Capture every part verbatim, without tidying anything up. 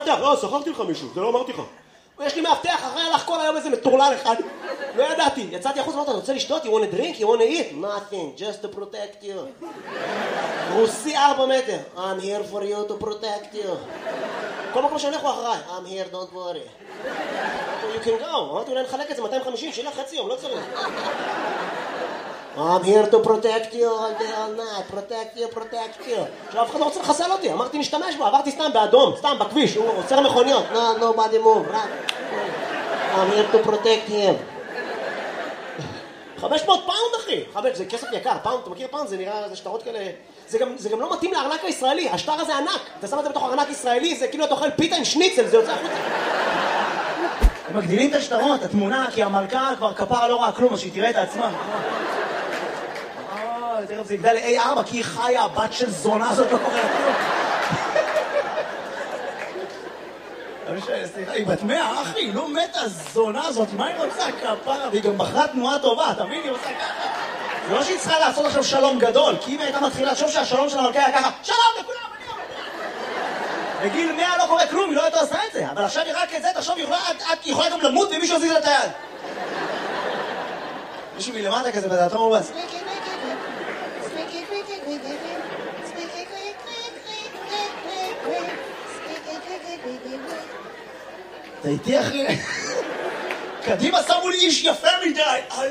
לא, שכרתי לך מישהו, זה לא אמרתי לך. יש לי מאבטח, אחרי הלך כל היום איזה מטורלל אחד. לא ידעתי, יצאתי החוץ ואמרת, אתה רוצה לשתות? You want a drink? You want to eat? Nothing, just to protect you. רוסי ארבע מטר. I'm here for you to protect you. כל מקום שאני הולך הוא אחריי. I'm here, don't worry. You can go. אמרתי, אולי נחלק את זה מאתיים וחמישים, שילה חצי יום, לא צריך. I'm here to protect you all day, all night, protect you, protect you. עכשיו, אף אחד לא רוצה לחסל אותי, אמרתי נשתמש בו, עברתי סתם באדום, סתם בכביש, הוא עוצר מכוניות. No, nobody move, right? I'm here to protect him. חמש מאות פאונד, אחי. חמש, זה כסף יקר, פאונד, אתה מכיר פאונד? זה נראה, זה שטרות כאלה... זה גם, זה גם לא מתאים לארנק הישראלי, השטר הזה ענק. אתה שם את זה בתוך ארנק ישראלי, זה כאילו אתה אוכל פיתה עם שניצל, זה יוצא החוצה. הם מגדילים את השטרות, התמונה, כי המלכה כבר כפרה לא ראה כלום, אז שהיא תראה את עצמה. תראה, זה יגדל ל-איי ארבע, כי היא חיה, הבת של זונה הזאת לא קורה כלום. סליחה, היא בת מאה, אחי, היא לא מתה הזונה הזאת, מה היא רוצה כפרה? והיא גם בחרה תנועה טובה, אתה מבין? היא עושה ככה. זה לא שהיא צריכה לעשות עכשיו שלום גדול, כי אם הייתה מתחילה לחשוב שהשלום של המלכה היה ככה, שלום לכולם, אני אומר. בגיל מאה לא קורה כלום, היא לא הייתה עושה את זה, אבל עכשיו היא רק את זה, תחשוב, היא יכולה גם למות ומישהו יזיז לה את היד. מישהו מלמטה כזה בדעתו מובס. אתה איתי אחי? קדימה שמו לי איש יפה מדי.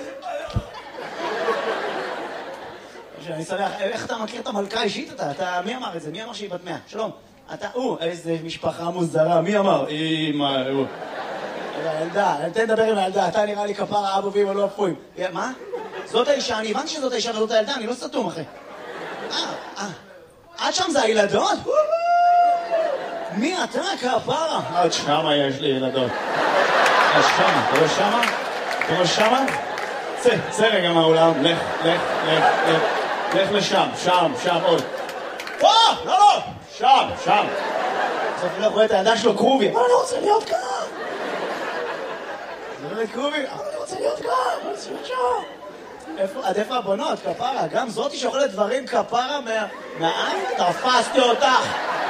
אני שמח, איך אתה מכיר את המלכה האישית אתה? אתה, מי אמר את זה? מי אמר שהיא בת מאה? שלום. אתה, הוא, איזה משפחה מוזרה, מי אמר? אמא, הוא. הילדה, תן לדבר עם הילדה, אתה נראה לי כפרה אבובים או לא אפויים. מה? זאת האישה, אני הבנתי שזאת האישה וזאת הילדה, אני לא סתום אחי. אה, אה. עד שם זה הילדות? מי אתה כפרה? עד שמה יש לי ילדות. עד שמה, אתה רואה שמה? אתה רואה שמה? צא, צא רגע מהאולם, לך, לך, לך, לך, לך לשם, שם, שם עוד. פה, לא, לא, שם, שם. בסוף אני לא רואה את הידיים שלו קרובי. אבל אני רוצה להיות כאן. זה לא קרובי, אבל אני רוצה להיות כאן, אני רוצה להיות שם. עד איפה הבנות, כפרה? גם זאתי שאוכלת דברים כפרה מהעין? תפסתי אותך.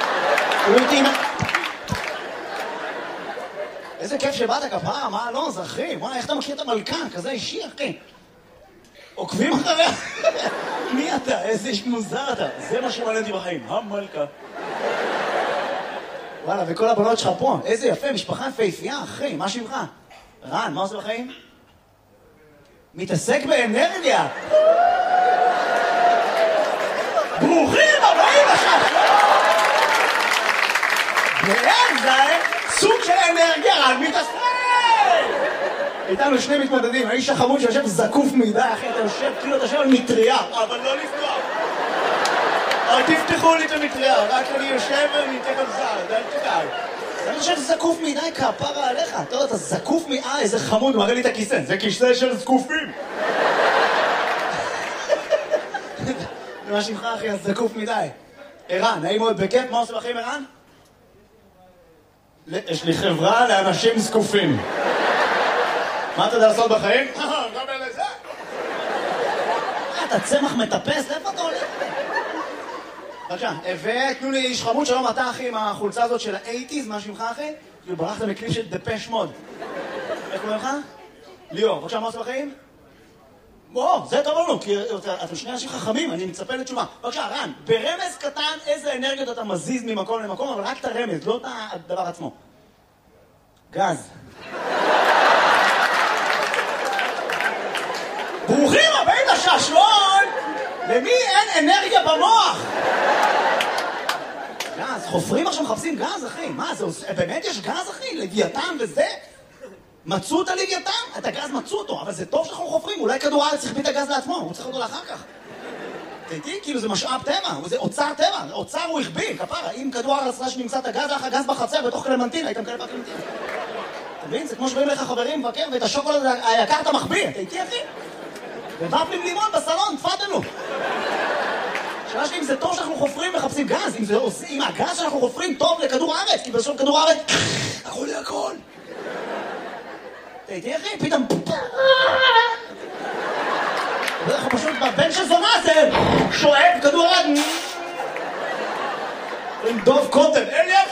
איזה כיף שבאת כפרה, מה לא, זה אחי, מה, איך אתה מכיר את המלכה? כזה אישי, אחי. עוקבים אחריה. מי אתה? איזה איש מוזר אתה. זה מה שמעניין בחיים, המלכה. וואלה, וכל הבנות שלך פה, איזה יפה, משפחה יפהפייה, אחי, מה שמך? רן, מה עושה בחיים? מתעסק באנרגיה. ברוכים הבאים לשם. ואין זה סוג של אנרגיה, רק מתעסק! איתנו שני מתמודדים, האיש החמוד שיושב זקוף מדי, אחי, אתה יושב, כאילו אתה יושב על מטריה, אבל לא לפתוח. אל תפתחו לי את המטריה, רק אני יושב ואני אתן זר, אל תדאג. אני יושב זקוף מדי, כפרה עליך, אתה יודע, אתה זקוף מדי, איזה חמוד, מראה לי את הכיסא, זה כיסא של זקופים. מה שמך, אחי, אז זקוף מדי. ערן, נעים מאוד בכיף, מה עושה בחיים, ערן? יש לי חברה לאנשים זקופים. מה אתה יודע לעשות בחיים? גם אלה זה. אתה צמח מטפס, איפה אתה הולך? בבקשה, ותנו לי איש חמוד, שלום אתה אחי עם החולצה הזאת של ה-שמונים, מה שמך אחי? כאילו ברחת מקליפ של דפש מוד. איך קוראים לך? ליאור, בבקשה, מה עושה בחיים? בוא, זה טוב לנו, כי אתם שני אנשים חכמים, אני מצפה לתשובה. בבקשה, רן, ברמז קטן איזה אנרגיות אתה מזיז ממקום למקום, אבל רק את הרמז, לא את הדבר עצמו. גז. ברוכים הבאים לשעשועון! למי אין אנרגיה במוח? גז, חופרים עכשיו מחפשים גז, אחי. מה, זה באמת יש גז, אחי? לוויתן וזה? מצאו את הלוויתן? את הגז מצאו אותו, אבל זה טוב שאנחנו חופרים. אולי כדור הארץ צריך את הגז לעצמו, הוא צריך אותו לאחר כך. תהייתי, כאילו זה משאב טבע, זה אוצר טבע, אוצר הוא הכביל, כפרה. אם כדור הארץ רש נמצא את הגז, לך הגז בחצר בתוך קלמנטין, היית מקבל בקלמנטין. אתה מבין? זה כמו שבאים לך חברים מבקר, ואת השוקולד היקר אתה מחביא. תהייתי, אחי? ובפלים לימון בסלון, תפדלו. שאלה שלי, אם זה טוב שאנחנו חופרים מחפשים גז, אם, זה, אם הגז שאנחנו חופרים טוב לכדור הארץ, כי בסוף כדור הארץ, הכל לי הכל. תהייתי, אחי? פתאום... בדרך כלל פשוט בבן של זונה זה שואב כדור הארץ. עם דוב קוטן, אין לי